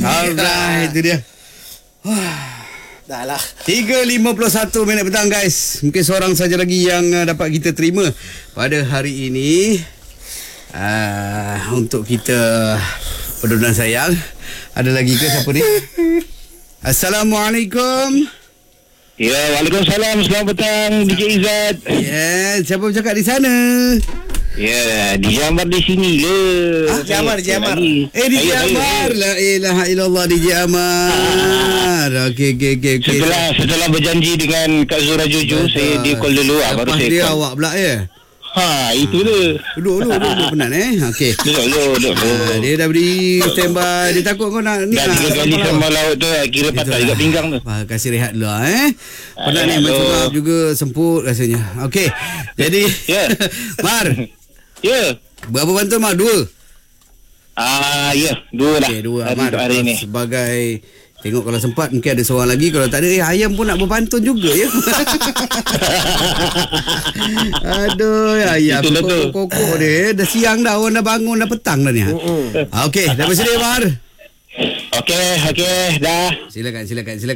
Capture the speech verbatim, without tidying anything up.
Alright, itu dia. Dah lah. tiga lima puluh satu minit petang guys. Mungkin seorang saja lagi yang uh, dapat kita terima pada hari ini. Uh, untuk kita perdudukan sayang. Ada lagi ke siapa ni? Assalamualaikum. Ya, waalaikumsalam. Selamat petang D J Izzat. Ya, yeah, siapa bercakap di sana? Ya, D J Amar di sini le. Ah, D J Amar, D J Amar. Eh, D J Amar. La ilaha illallah, D J Amar. Okey, okey, okey. Setelah setelah berjanji dengan Kak Zura Jojo, Betul. saya dia call dulu ah, baru Lepas saya dia call. awak pula ya? Ha, itu dia. Duduk dulu, duduk, duduk penat eh. Okey. Duduk dulu, duduk dulu. Ah, dia dah beri standby. Dia takut kau nak ni Dah lah. tiga kali sambal laut tu, kira patah juga pinggang tu. Ah, kasih rehat dulu eh. Penat ni, Aduh. macam maaf juga semput rasanya. Okey. Jadi, Ya. Mar. Ya. Berapa bantuan Mar? Dua? Ah, ya, dua lah. Okey, dua. Hari, Mar, hari ni. sebagai... Tengok kalau sempat mungkin ada seorang lagi. Kalau tak ada, eh, ayam pun nak berpantun juga ya. Aduh, ayam Itulah tu. kokok dia. Dah siang dah, orang dah bangun, dah petang dah ni. Uh-uh. Okey, dah bersedia Mar? Okey, okey, dah. Silakan, silakan, silakan.